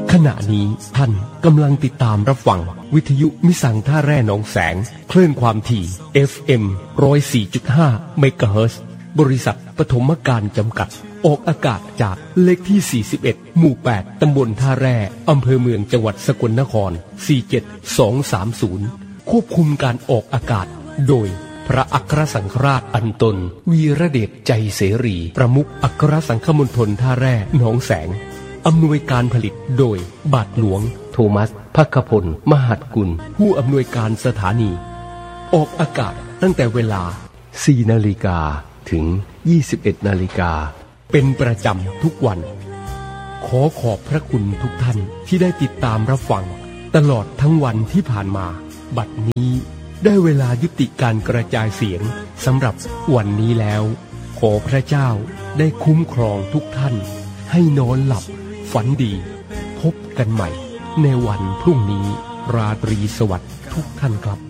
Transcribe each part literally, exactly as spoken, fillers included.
ขณะนี้ท่านกำลังติดตามรับฟังวิทยุมิสังท่าแร่หนองแสงคลื่นความถี่ เอฟ เอ็ม หนึ่งศูนย์สี่จุดห้า เมกะเฮิรตซ์บริษัทปฐมการจำกัดออกอากาศจากเลขที่สี่สิบเอ็ดหมู่แปดตำบลท่าแร่อำเภอเมืองจังหวัดสกลนครสี่เจ็ดสองสามศูนย์ควบคุมการออกอากาศโดยพระอัครสังฆราชอันตนวีระเดชใจเสรีประมุขอัครสังฆมณฑลท่าแร่หนองแสงอำนวยการผลิตโดยบาทหลวงโทมัสภัคพลมหัดกุลผู้อำนวยการสถานีออกอากาศตั้งแต่เวลา สี่นาฬิกา ถึง ยี่สิบเอ็ดนาฬิกาเป็นประจำทุกวันขอขอบพระคุณทุกท่านที่ได้ติดตามรับฟังตลอดทั้งวันที่ผ่านมาบัดนี้ได้เวลายุติการกระจายเสียงสำหรับวันนี้แล้วขอพระเจ้าได้คุ้มครองทุกท่านให้นอนหลับฝันดีพบกันใหม่ในวันพรุ่งนี้ราตรีสวัสดิ์ทุกท่านครับ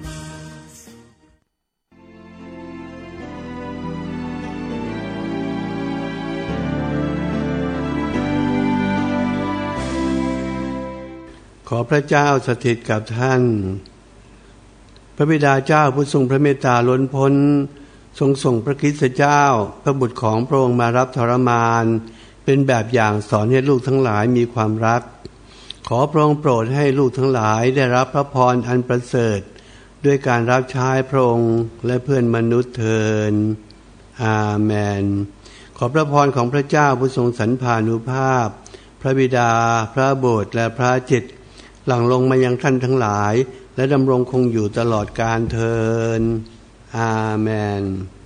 ขอพระเจ้าสถิตกับท่านพระบิดาเจ้าผู้ทรงพระเมตตาล้นพ้นทรงส่งพระคริสต์เจ้าพระบุตรของพระองค์มารับทรมานเป็นแบบอย่างสอนให้ลูกทั้งหลายมีความรักขอพระองค์โปรดให้ลูกทั้งหลายได้รับพระพรอันประเสริฐด้วยการรับใช้พระองค์และเพื่อนมนุษย์เทินอาเมนขอพระพรของพระเจ้าผู้ทรงสรรพานุภาพพระบิดาพระบุตรและพระจิตหลั่งลงมายังท่านทั้งหลายและดำรงคงอยู่ตลอดกาลเทินอาเมน